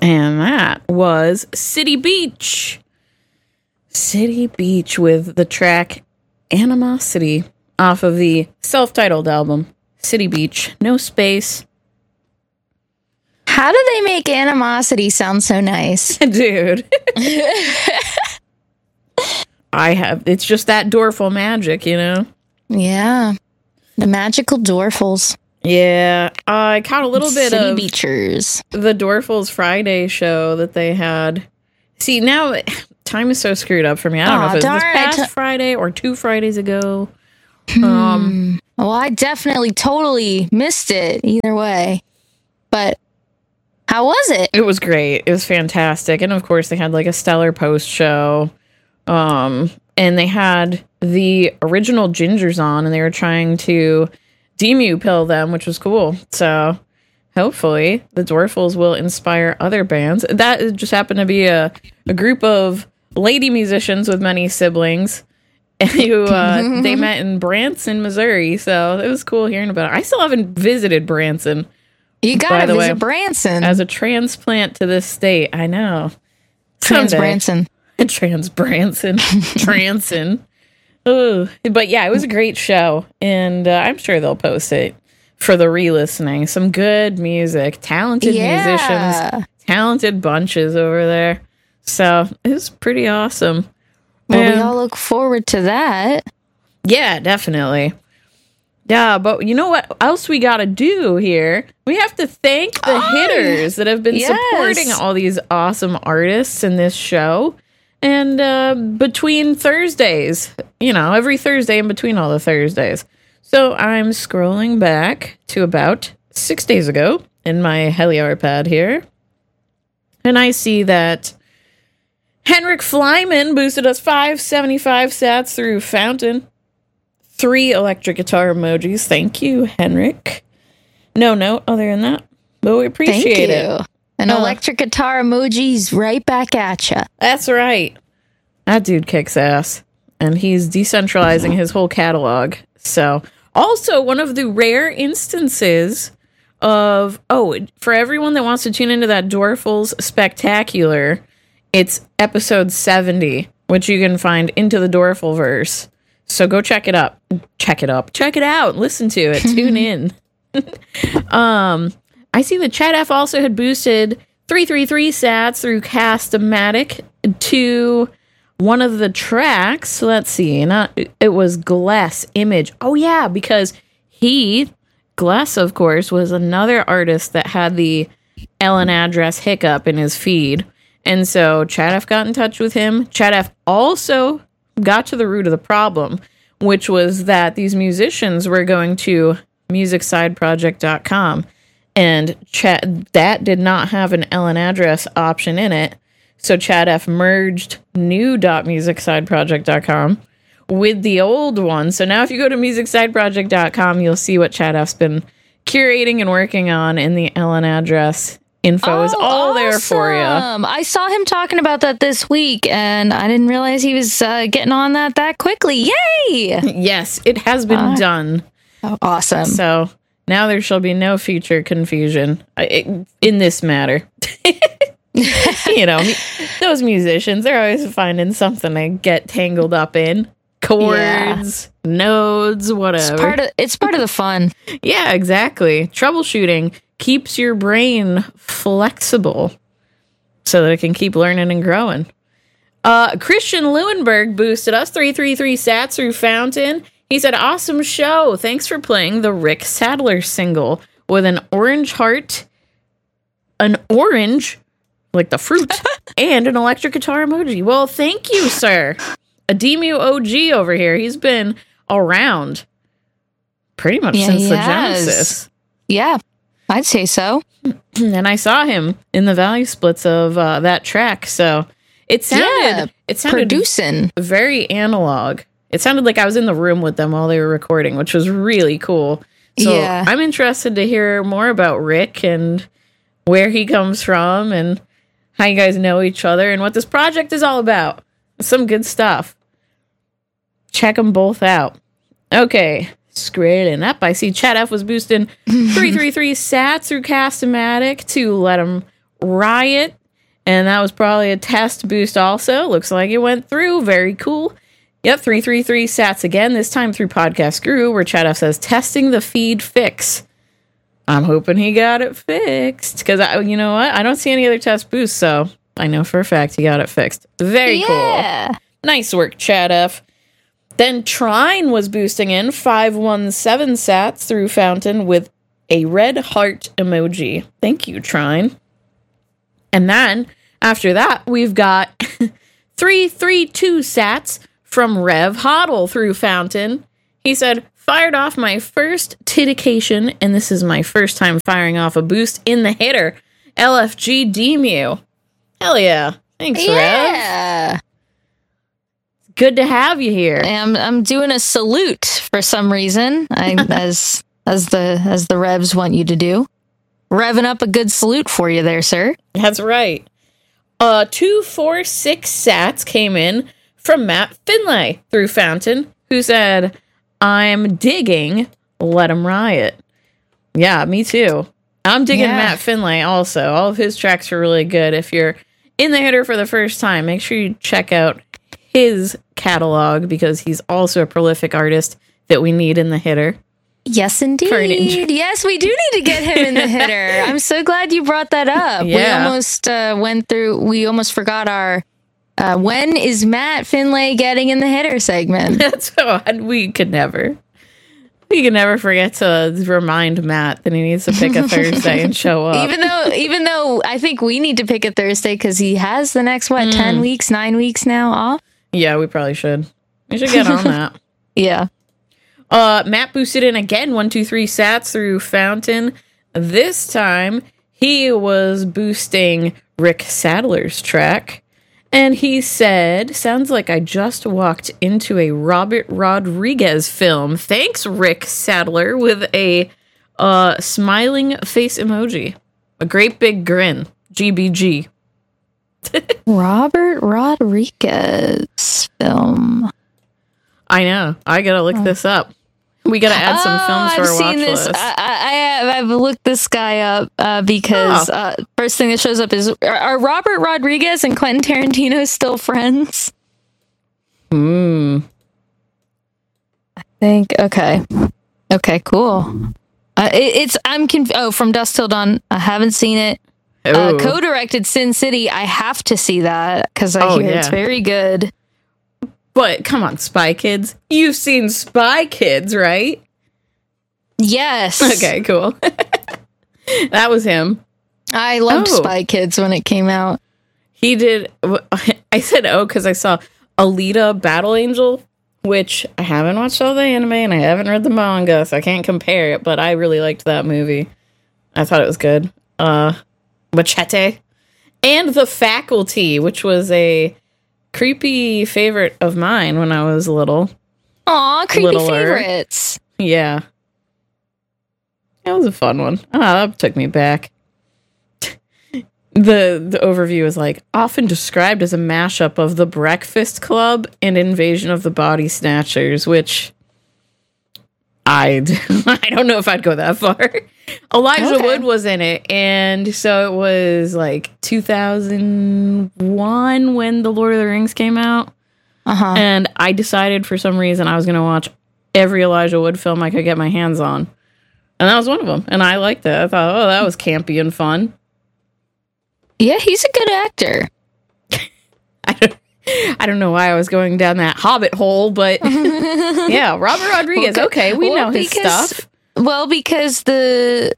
And that was City Beach. City Beach with the track Animosity off of the self-titled album, City Beach. No space. How do they make Animosity sound so nice? Dude. It's just that Dorful magic, you know? Yeah. The magical Dorfles. Yeah. I caught a little bit City of Beachers. the Dorfles Friday show that they had. See, now time is so screwed up for me. I don't know if it was this past Friday or 2 Fridays ago. Well, I definitely totally missed it either way. But how was it? It was great. It was fantastic. And of course, they had like a stellar post show. And they had the original Gingers on, and they were trying to Demu pill them, which was cool. So hopefully the Dorfles will inspire other bands. That just happened to be a group of lady musicians with many siblings who they met in Branson, Missouri. So it was cool hearing about it. I still haven't visited Branson. You gotta visit Branson. As a transplant to this state, I know. Trans-Branson. Trans-Branson. Transon. Oh, but yeah, it was a great show, and I'm sure they'll post it for the re-listening. Some good music, talented musicians, talented bunches over there. So it was pretty awesome. Well, we all look forward to that. Yeah, definitely. Yeah, but you know what else we got to do here? We have to thank the hitters that have been supporting all these awesome artists in this show. And between Thursdays, every Thursday in between all the Thursdays. So I'm scrolling back to about 6 days ago in my Heliar pad here. And I see that Henrik Flyman boosted us 575 sats through Fountain. 3 electric guitar emojis. Thank you, Henrik. No note other than that. But we appreciate it. An electric guitar emoji's right back at you. That's right. That dude kicks ass. And he's decentralizing his whole catalog. So, also one of the rare instances of, for everyone that wants to tune into that Dorfles Spectacular, it's episode 70, which you can find Into the Dorfleverse. So go check it up. Check it out. Listen to it. Tune in. I see that Chad F also had boosted 333 sats through Cast-O-Matic to one of the tracks. So let's see. It was Glass Image. Oh yeah, because Glass, of course, was another artist that had the Ellen address hiccup in his feed. And so Chad F got in touch with him. Chad F also got to the root of the problem, which was that these musicians were going to musicsideproject.com, and that did not have an Ellen address option in it. So Chad F merged new.musicsideproject.com with the old one. So now if you go to musicsideproject.com, you'll see what Chad F's been curating and working on, in the Ellen address info is all there for you. I saw him talking about that this week, and I didn't realize he was getting on that quickly. Yay! Yes, it has been done. Awesome. So now there shall be no future confusion in this matter. Those musicians, they're always finding something to get tangled up in. Chords, nodes, whatever. It's part of the fun. Yeah, exactly. Troubleshooting keeps your brain flexible so that it can keep learning and growing. Christian Leuenberg boosted us 333 sats through Fountain. He said, awesome show. Thanks for playing the Rick Sadler single with an orange heart, an orange, like the fruit, and an electric guitar emoji. Well, thank you, sir. A Demu OG over here. He's been around pretty much since the Genesis. Yeah. I'd say so. And I saw him in the value splits of that track. So it sounded producing very analog. It sounded like I was in the room with them while they were recording, which was really cool. So I'm interested to hear more about Rick and where he comes from and how you guys know each other and what this project is all about. Some good stuff. Check them both out. Okay. Scrolling up, I see Chad F was boosting 333 sats through Cast-O-Matic to let him Riot. And that was probably a test boost also. Looks like it went through. Very cool. Yep, 333 sats again, this time through Podcast Guru, where Chad F says, testing the feed fix. I'm hoping he got it fixed. Because, you know what? I don't see any other test boosts, so I know for a fact he got it fixed. Very cool. Nice work, Chad F. Then Trine was boosting in 517 sats through Fountain with a red heart emoji. Thank you, Trine. And then, after that, we've got 332 sats from Rev Hoddle through Fountain. He said, fired off my first titication, and this is my first time firing off a boost in the hitter. LFG Demu. Hell yeah. Thanks, Rev. Good to have you here. I'm doing a salute for some reason, as the Revs want you to do. Revving up a good salute for you there, sir. That's right. 246 sats came in from Matt Finlay through Fountain, who said, I'm digging Let 'Em Riot. Yeah, me too. I'm digging Matt Finlay also. All of his tracks are really good. If you're in the hitter for the first time, make sure you check out his catalog, because he's also a prolific artist that we need in the hitter. Yes, indeed. Yes, we do need to get him in the hitter. I'm so glad you brought that up. Yeah. We almost forgot our when is Matt Finlay getting in the hitter segment. That's so odd. We could never forget to remind Matt that he needs to pick a Thursday and show up. Even though I think we need to pick a Thursday because he has the next 9 weeks now off. Yeah, we probably should. We should get on that. Yeah. Matt boosted in again 123 sats through Fountain. This time he was boosting Rick Sadler's track, and he said, sounds like I just walked into a Robert Rodriguez film. Thanks, Rick Sadler, with a smiling face emoji. A great big grin. GBG. Robert Rodriguez film. I know. I gotta look this up. We gotta add some films to our watch list. I've looked this guy up because first thing that shows up is, are Robert Rodriguez and Quentin Tarantino still friends? I think okay, cool. From Dusk Till Dawn. I haven't seen it. Co-directed Sin City. I have to see that because I hear it's very good. But come on, Spy Kids. You've seen Spy Kids, right? Yes. Okay, cool. That was him. I loved Spy Kids when it came out. He did. I said, because I saw Alita Battle Angel, which I haven't watched all the anime and I haven't read the manga, so I can't compare it, but I really liked that movie. I thought it was good. Machete. And The Faculty, which was a creepy favorite of mine when I was little. Aw, creepy favorites. Yeah. That was a fun one. That took me back. The overview is like, often described as a mashup of The Breakfast Club and Invasion of the Body Snatchers, which I don't know if I'd go that far. Elijah Wood was in it, and so it was like 2001 when The Lord of the Rings came out. And I decided for some reason I was going to watch every Elijah Wood film I could get my hands on. And that was one of them. And I liked it. I thought, that was campy and fun. Yeah, he's a good actor. I don't know why I was going down that Hobbit hole, but yeah, Robert Rodriguez. We know his stuff. Well, because the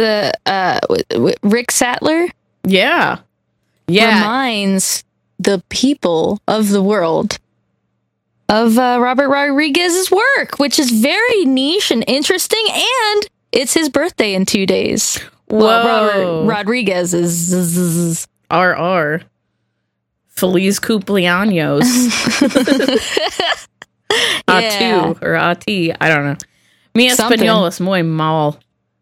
Rick Sadler, reminds the people of the world of Robert Rodriguez's work, which is very niche and interesting, and it's his birthday in 2 days. Whoa. Well, Robert Rodriguez is RR. Feliz cumpleaños. Atu or Ati. I don't know. Mi español es muy mal.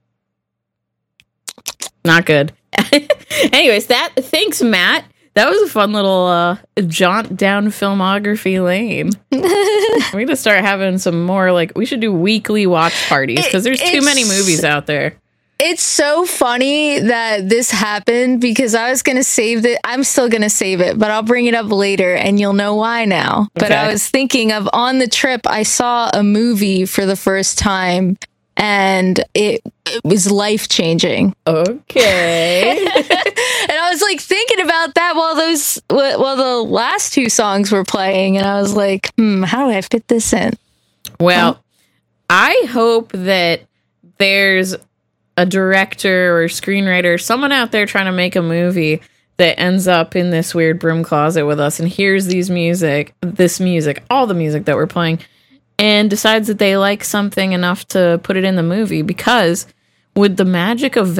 Not good. Anyways, thanks, Matt. That was a fun little jaunt down filmography lane. We need to start having some more, we should do weekly watch parties because there's too many movies out there. It's so funny that this happened because I was going to save it. I'm still going to save it, but I'll bring it up later and you'll know why now. Okay. But I was thinking of on the trip, I saw a movie for the first time and it was life-changing. Okay. And I was like thinking about that while the last two songs were playing. And I was like, how do I fit this in? Well, I hope that there's a director or screenwriter, someone out there trying to make a movie that ends up in this weird broom closet with us and hears all the music that we're playing, and decides that they like something enough to put it in the movie, because with the magic of